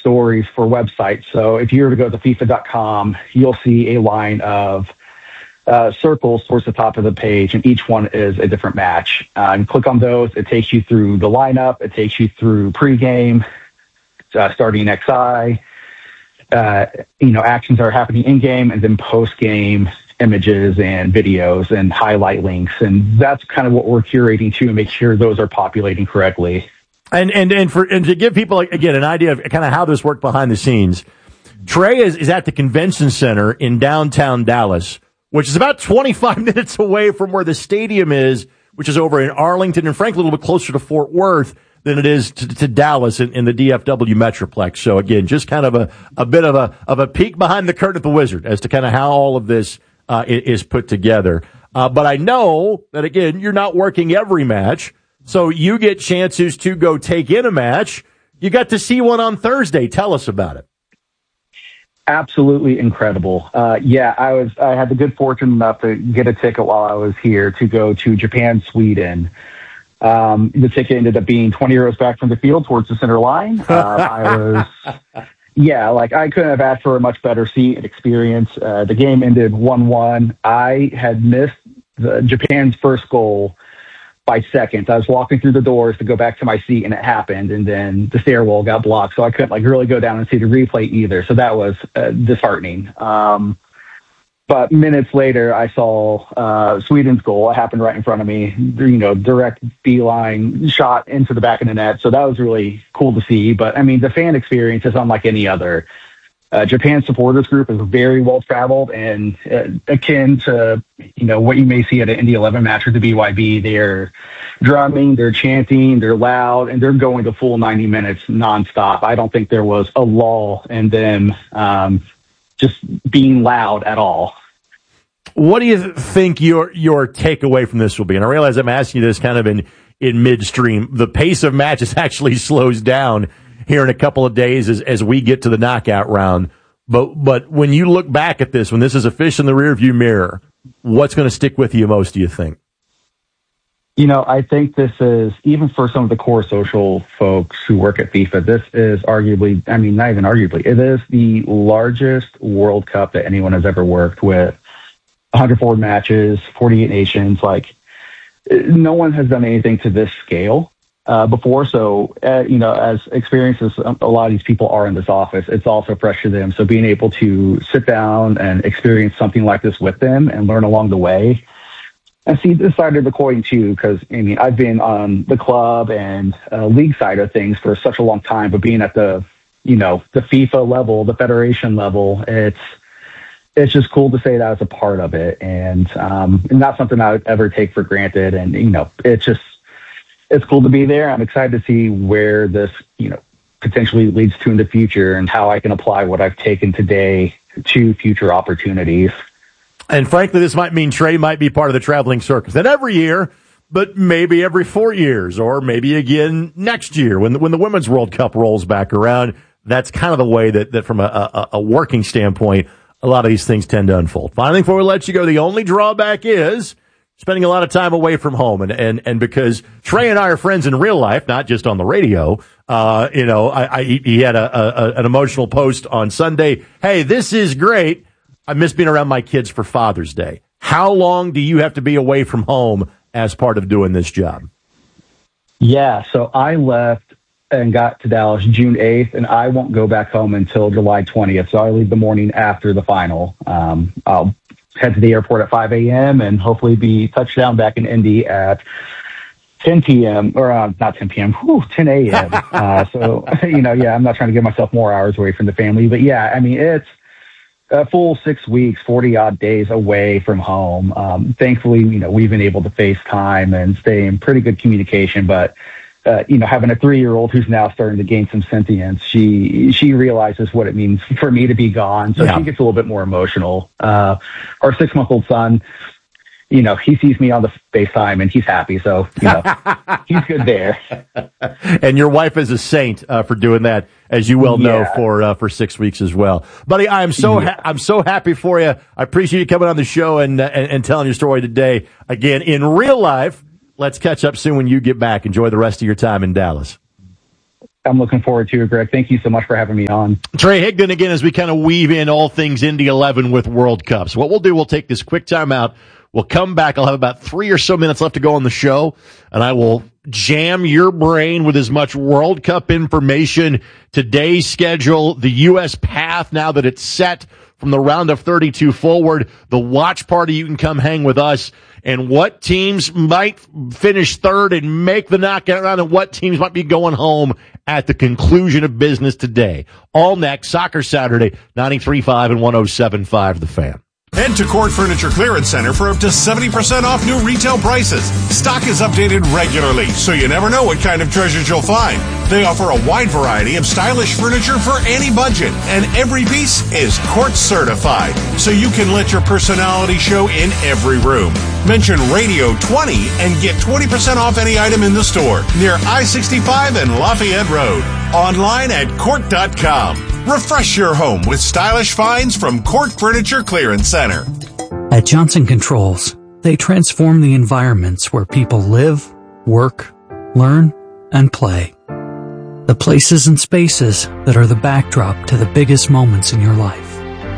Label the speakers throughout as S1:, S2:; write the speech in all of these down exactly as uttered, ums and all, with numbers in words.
S1: stories for websites. So if you were to go to FIFA dot com, you'll see a line of uh, circles towards the top of the page, and each one is a different match. Uh, and click on those. It takes you through the lineup. It takes you through pregame, uh, starting X I. Uh, you know, actions are happening in game, and then post game images and videos and highlight links. And that's kind of what we're curating to, and make sure those are populating correctly.
S2: And and and for and to give people again an idea of kind of how this worked behind the scenes, Trey is, is at the convention center in downtown Dallas, which is about twenty-five minutes away from where the stadium is, which is over in Arlington, and frankly a little bit closer to Fort Worth than it is to, to Dallas in, in the D F W Metroplex. So again, just kind of a, a bit of a of a peek behind the curtain at the Wizard as to kind of how all of this uh, is put together. Uh, but I know that again, you're not working every match, so you get chances to go take in a match. You got to see one on Thursday. Tell us about it.
S1: Absolutely incredible. Uh, yeah, I was I had the good fortune enough to get a ticket while I was here to go to Japan, Sweden. Um, the ticket ended up being twenty euros back from the field towards the center line. Uh, I was, yeah, like I couldn't have asked for a much better seat and experience. Uh, the game ended one one. I had missed the, Japan's first goal by seconds. I was walking through the doors to go back to my seat, and it happened. And then the stairwell got blocked, so I couldn't like really go down and see the replay either. So that was uh, disheartening. Um, But minutes later, I saw uh, Sweden's goal. It happened right in front of me, you know, direct beeline shot into the back of the net. So that was really cool to see. But, I mean, the fan experience is unlike any other. Uh, Japan's supporters group is very well-traveled and uh, akin to, you know, what you may see at an Indy eleven match or the B Y B. They're drumming, they're chanting, they're loud, and they're going the full ninety minutes nonstop. I don't think there was a lull in them um, just being loud at all.
S2: What do you think your your takeaway from this will be? And I realize I'm asking you this kind of in, in midstream. The pace of matches actually slows down here in a couple of days as, as we get to the knockout round. But but when you look back at this, when this is a fish in the rearview mirror, what's going to stick with you most, do you think?
S1: You know, I think this is, even for some of the core social folks who work at FIFA, this is arguably, I mean, not even arguably, it is the largest World Cup that anyone has ever worked with. one hundred four matches, forty-eight nations. Like, no one has done anything to this scale uh, before. So, uh, you know, as experienced as a lot of these people are in this office, it's also fresh to them. So being able to sit down and experience something like this with them and learn along the way and see this side of the coin too, because, I mean, I've been on the club and uh, league side of things for such a long time, but being at the, you know, the FIFA level, the federation level, it's, it's just cool to say that I was a part of it, and um, not something I would ever take for granted. And, you know, it's just, it's cool to be there. I'm excited to see where this, you know, potentially leads to in the future and how I can apply what I've taken today to future opportunities.
S2: And frankly, this might mean Trey might be part of the traveling circus. Not every year, but maybe every four years or maybe again next year when the, when the Women's World Cup rolls back around. That's kind of the way that, that from a, a, a working standpoint, a lot of these things tend to unfold. Finally, before we let you go, the only drawback is spending a lot of time away from home. And, and, and because Trey and I are friends in real life, not just on the radio, uh, you know, I, I, he had a, a, an emotional post on Sunday. Hey, this is great. I miss being around my kids for Father's Day. How long do you have to be away from home as part of doing this job?
S1: Yeah, so I left and got to Dallas June eighth, and I won't go back home until July twentieth. So I leave the morning after the final. Um, I'll head to the airport at five a.m. and hopefully be touchdown back in Indy at ten p.m. or uh, not ten p.m. Whew, ten a.m. uh, so, you know, yeah, I'm not trying to give myself more hours away from the family. But, yeah, I mean, it's a full six weeks, forty-odd days away from home. Um, thankfully, you know, we've been able to FaceTime and stay in pretty good communication. But, uh, you know, having a three-year-old who's now starting to gain some sentience, she she realizes what it means for me to be gone. So yeah. She gets a little bit more emotional. Uh, our six-month-old son, you know, he sees me on the FaceTime and he's happy. So, you know, he's good there.
S2: And your wife is a saint uh, for doing that, as you well know, yeah. for uh, for six weeks as well. Buddy, I'm so yeah. ha- I'm so happy for you. I appreciate you coming on the show and, uh, and and telling your story today. Again, in real life, let's catch up soon when you get back. Enjoy the rest of your time in Dallas.
S1: I'm looking forward to it, Greg. Thank you so much for having me on.
S2: Trey Higdon again as we kind of weave in all things Indy eleven with World Cups. What we'll do, we'll take this quick time out. We'll come back. I'll have about three or so minutes left to go on the show, and I will jam your brain with as much World Cup information, today's schedule, the U S path now that it's set from the round of thirty-two forward, the watch party you can come hang with us, and what teams might finish third and make the knockout round, and what teams might be going home at the conclusion of business today. All next, Soccer Saturday, ninety-three point five and one oh seven point five The Fan.
S3: Head to Court Furniture Clearance Center for up to seventy percent off new retail prices. Stock is updated regularly, so you never know what kind of treasures you'll find. They offer a wide variety of stylish furniture for any budget, and every piece is Court certified, so you can let your personality show in every room. Mention Radio twenty and get twenty percent off any item in the store near I sixty-five and Lafayette Road. Online at court dot com. Refresh your home with stylish finds from Court Furniture Clearance Center.
S4: At Johnson Controls, they transform the environments where people live, work, learn, and play. The places and spaces that are the backdrop to the biggest moments in your life.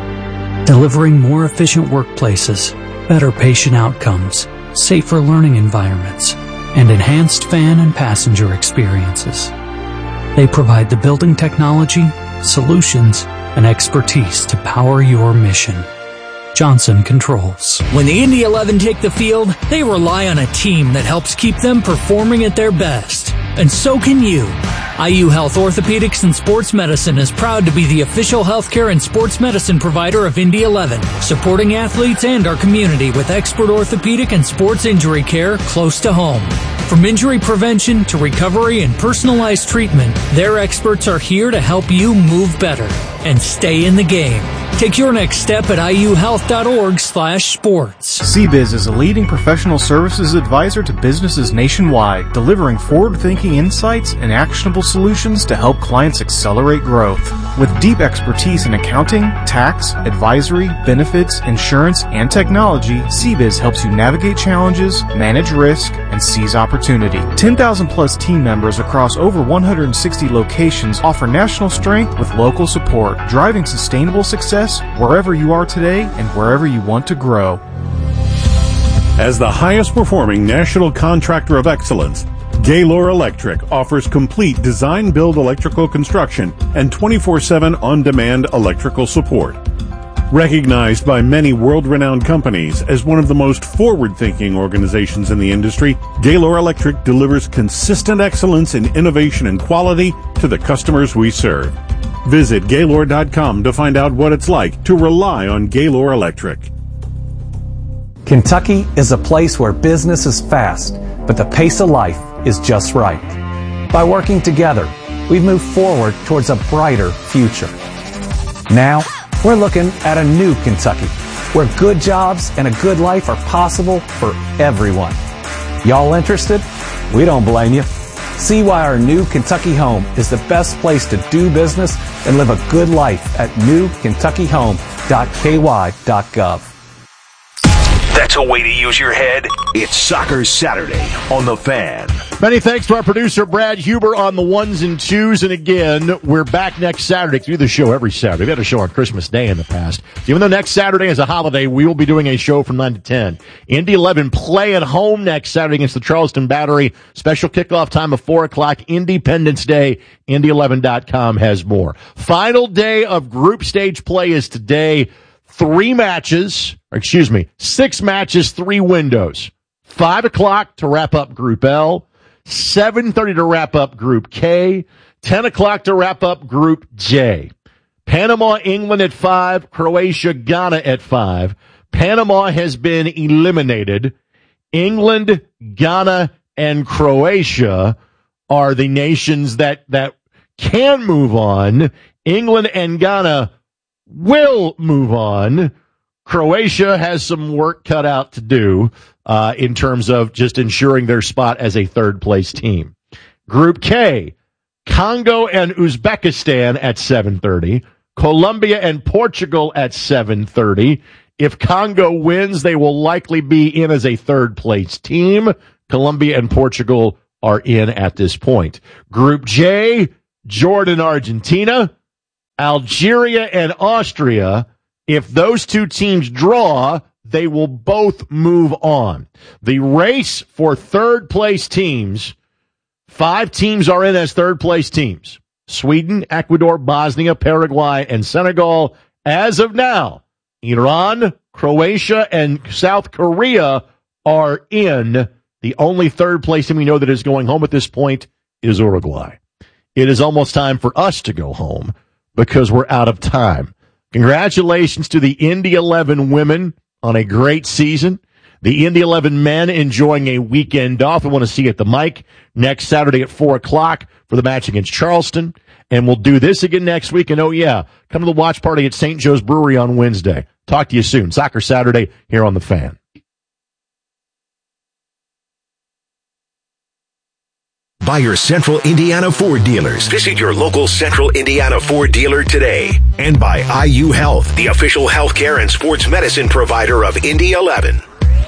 S4: Delivering more efficient workplaces, better patient outcomes, safer learning environments, and enhanced fan and passenger experiences. They provide the building technology, solutions, and expertise to power your mission. Johnson Controls.
S5: When the Indy eleven take the field, they rely on a team that helps keep them performing at their best. And so can you. I U Health Orthopedics and Sports Medicine is proud to be the official healthcare and sports medicine provider of Indy eleven, supporting athletes and our community with expert orthopedic and sports injury care close to home. From injury prevention to recovery and personalized treatment, their experts are here to help you move better and stay in the game. Take your next step at iuhealth.org slash sports.
S6: C B I Z is a leading professional services advisor to businesses nationwide, delivering forward-thinking insights and actionable solutions to help clients accelerate growth. With deep expertise in accounting, tax, advisory, benefits, insurance, and technology, C B I Z helps you navigate challenges, manage risk, and seize opportunity. ten thousand plus team members across over one hundred sixty locations offer national strength with local support, driving sustainable success wherever you are today and wherever you want to grow.
S3: As the highest performing national contractor of excellence, Gaylor Electric offers complete design-build electrical construction and twenty-four seven on-demand electrical support. Recognized by many world-renowned companies as one of the most forward-thinking organizations in the industry, Gaylor Electric delivers consistent excellence in innovation and quality to the customers we serve. Visit Gaylor dot com to find out what it's like to rely on Gaylor Electric.
S7: Kentucky is a place where business is fast, but the pace of life is just right. By working together, we've moved forward towards a brighter future. Now, we're looking at a new Kentucky, where good jobs and a good life are possible for everyone. Y'all interested? We don't blame you. See why our new Kentucky home is the best place to do business and live a good life at new kentucky home dot k y dot gov.
S8: That's a way to use your head. It's Soccer Saturday on The Fan.
S2: Many thanks to our producer, Brad Huber, on the ones and twos. And again, we're back next Saturday. We do the show every Saturday. We had a show on Christmas Day in the past. Even though next Saturday is a holiday, we will be doing a show from nine to ten. Indy eleven play at home next Saturday against the Charleston Battery. Special kickoff time of four o'clock, Independence Day. Indy eleven dot com has more. Final day of group stage play is today. Three matches, or excuse me, six matches, three windows. Five o'clock to wrap up Group L, seven thirty to wrap up Group K, ten o'clock to wrap up Group J. Panama, England at five, Croatia, Ghana at five. Panama has been eliminated. England, Ghana, and Croatia are the nations that, that can move on. England and Ghana will move on. Croatia has some work cut out to do uh, in terms of just ensuring their spot as a third-place team. Group K, Congo and Uzbekistan at seven thirty. Colombia and Portugal at seven thirty. If Congo wins, they will likely be in as a third-place team. Colombia and Portugal are in at this point. Group J, Jordan, Argentina, Algeria, and Austria. If those two teams draw, they will both move on. The race for third-place teams, five teams are in as third-place teams. Sweden, Ecuador, Bosnia, Paraguay, and Senegal. As of now, Iran, Croatia, and South Korea are in. The only third-place team we know that is going home at this point is Uruguay. It is almost time for us to go home because we're out of time. Congratulations to the Indy eleven women on a great season. The Indy eleven men enjoying a weekend off. We want to see you at the mic next Saturday at four o'clock for the match against Charleston. And we'll do this again next week. And, oh, yeah, come to the watch party at Saint Joe's Brewery on Wednesday. Talk to you soon. Soccer Saturday here on The Fan.
S8: By your Central Indiana Ford dealers. Visit your local Central Indiana Ford dealer today. And by I U Health, the official healthcare and sports medicine provider of Indy eleven.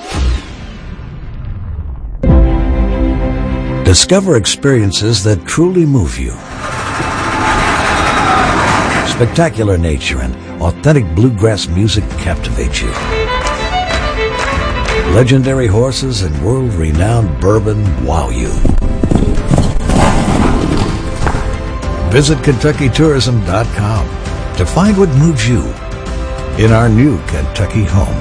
S9: Discover experiences that truly move you. Spectacular nature and authentic bluegrass music captivate you. Legendary horses and world-renowned bourbon wow you. Visit Kentucky Tourism dot com to find what moves you in our new Kentucky home.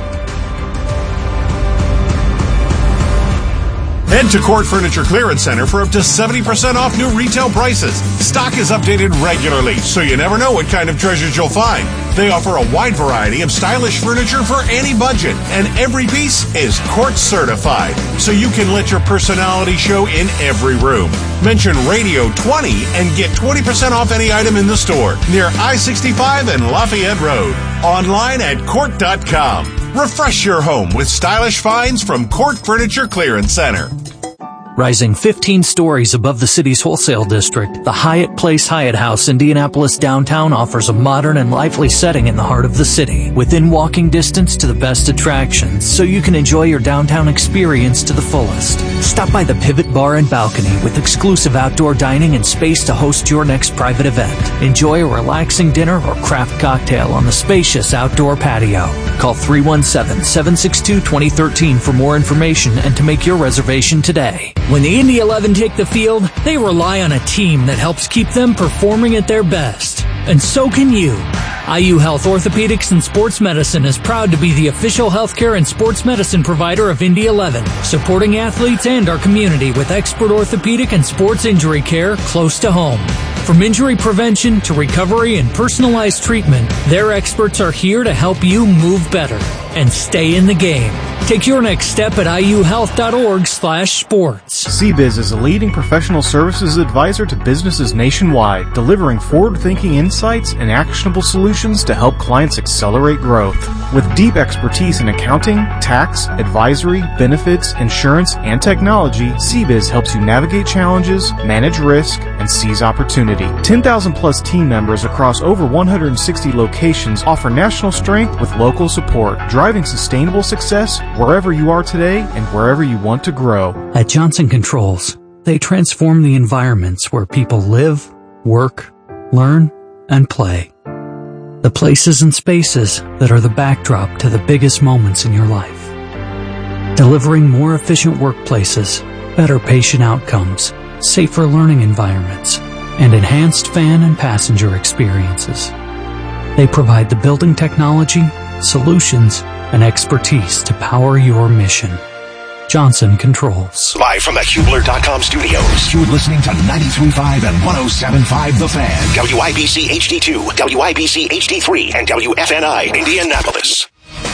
S3: Head to Court Furniture Clearance Center for up to seventy percent off new retail prices. Stock is updated regularly, so you never know what kind of treasures you'll find. They offer a wide variety of stylish furniture for any budget, and every piece is Court certified, so you can let your personality show in every room. Mention Radio twenty and get twenty percent off any item in the store near I sixty-five and Lafayette Road. Online at Court dot com. Refresh your home with stylish finds from Court Furniture Clearance Center.
S5: Rising fifteen stories above the city's wholesale district, the Hyatt Place Hyatt House Indianapolis downtown offers a modern and lively setting in the heart of the city, within walking distance to the best attractions, so you can enjoy your downtown experience to the fullest. Stop by the Pivot Bar and Balcony with exclusive outdoor dining and space to host your next private event. Enjoy a relaxing dinner or craft cocktail on the spacious outdoor patio. Call three one seven, seven six two, two zero one three for more information and to make your reservation today. When the Indy eleven take the field, they rely on a team that helps keep them performing at their best. And so can you. I U Health Orthopedics and Sports Medicine is proud to be the official healthcare and sports medicine provider of Indy eleven, supporting athletes and our community with expert orthopedic and sports injury care close to home. From injury prevention to recovery and personalized treatment, their experts are here to help you move better and stay in the game. Take your next step at I U health dot org slash sports.
S6: C B I Z is a leading professional services advisor to businesses nationwide, delivering forward-thinking insights and actionable solutions to help clients accelerate growth. With deep expertise in accounting, tax, advisory, benefits, insurance, and technology, C B I Z helps you navigate challenges, manage risk, and seize opportunity. ten thousand plus team members across over one hundred sixty locations offer national strength with local support, driving sustainable success wherever you are today and wherever you want to grow.
S4: At Johnson Controls, they transform the environments where people live, work, learn, and play. The places and spaces that are the backdrop to the biggest moments in your life. Delivering more efficient workplaces, better patient outcomes, safer learning environments, and enhanced fan and passenger experiences. They provide the building technology, solutions, and expertise to power your mission. Johnson Controls.
S8: Live from the Hubler dot com studios. You're listening to ninety-three point five and one oh seven point five The Fan. W I B C H D two, W I B C H D three, and W F N I Indianapolis.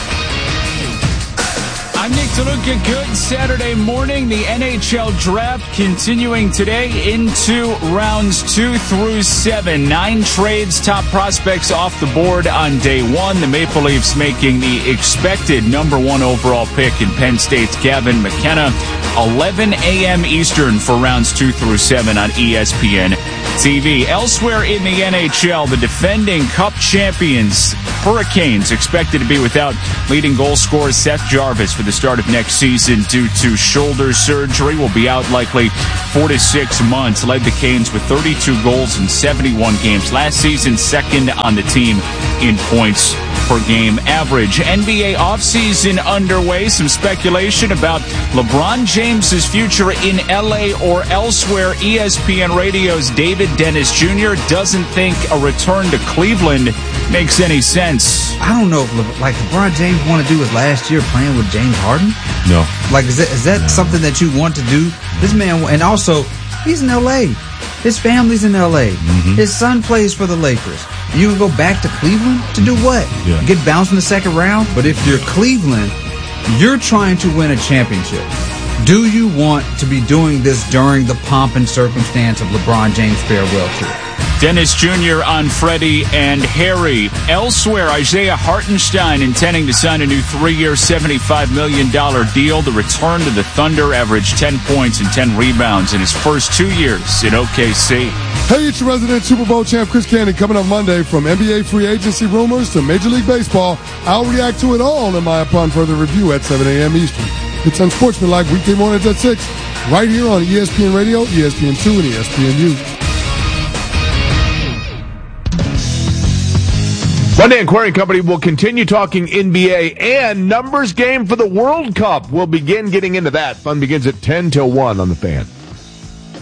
S10: I'm Nick DeLuca. Good Saturday morning. The N H L draft continuing today into rounds two through seven. Nine trades, top prospects off the board on day one. The Maple Leafs making the expected number one overall pick in Penn State's Gavin McKenna. eleven a.m. Eastern for rounds two through seven on E S P N T V. Elsewhere in the N H L, the defending Cup champions Hurricanes expected to be without leading goal scorer Seth Jarvis for the start of of next season due to shoulder surgery. Will be out likely four to six months. Led the Canes with thirty-two goals in seventy-one games last season, second on the team in points per game average. N B A offseason underway. Some speculation about LeBron James's future in L A or elsewhere. E S P N Radio's David Dennis Junior doesn't think a return to Cleveland makes any sense.
S11: I don't know if Le- like LeBron James want to do his last year playing with James Harden.
S12: No.
S11: Like is that is that no. something that you want to do? This man, and also he's in L A. His family's in L A. Mm-hmm. His son plays for the Lakers. You can go back to Cleveland to do what? Yeah. Get bounced in the second round? But if you're Cleveland, you're trying to win a championship. Do you want to be doing this during the pomp and circumstance of LeBron James' farewell tour?
S10: Dennis Junior on Freddie and Harry. Elsewhere, Isaiah Hartenstein intending to sign a new three-year, seventy-five million dollars deal. The return to the Thunder averaged ten points and ten rebounds in his first two years in O K C.
S13: Hey, it's your resident Super Bowl champ Chris Candy coming up Monday. From N B A free agency rumors to Major League Baseball, I'll react to it all in my Upon Further Review at seven a.m. Eastern. It's Unsportsmanlike weekday mornings at six, right here on E S P N Radio, E S P N two, and E S P N U.
S12: Monday Aquarium Company will continue talking N B A and numbers game for the World Cup. We'll begin getting into that. Fun begins at ten till one on the Fan.